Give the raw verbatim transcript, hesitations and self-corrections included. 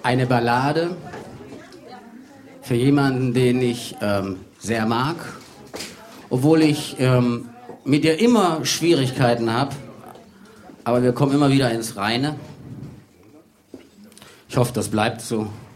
eine Ballade für jemanden, den ich ähm, sehr mag, obwohl ich ähm, mit ihr immer Schwierigkeiten habe, aber wir kommen immer wieder ins Reine. Ich hoffe, das bleibt so.